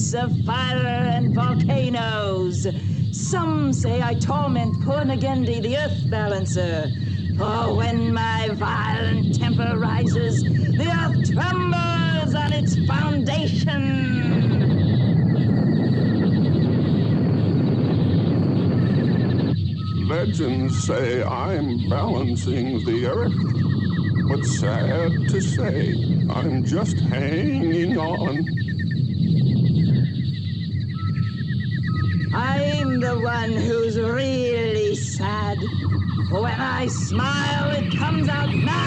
ice, of fire, and volcanoes. Some say I torment poor Nagendi, the earth balancer. For when my violent temper rises, the earth trembles on its foundation. Legends say I'm balancing the earth, but sad to say, I'm just hanging on. I'm the one who's really sad. For when I smile, it comes out mad.